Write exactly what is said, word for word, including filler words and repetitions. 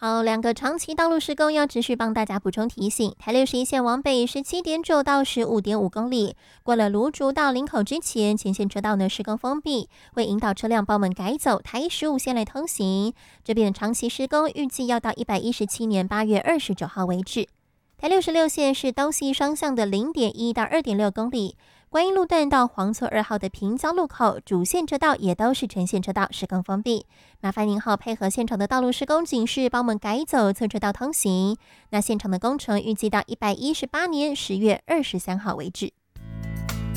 好，两个长期道路施工要持续帮大家补充提醒。台六十一线往北十七点九到十五点五公里，过了芦竹到林口之前，前线车道呢施工封闭，为引导车辆帮我们改走台十五线来通行。这边的长期施工预计要到一百一十七年八月二十九号为止。台六十六线是东西双向的零点一到二点六公里。观音路段到黄厝二号的平交路口，主线车道也都是全线车道施工封闭。麻烦您好配合现场的道路施工警示，帮我们改走侧车道通行。那现场的工程预计到一百一十八年十月二十三号为止。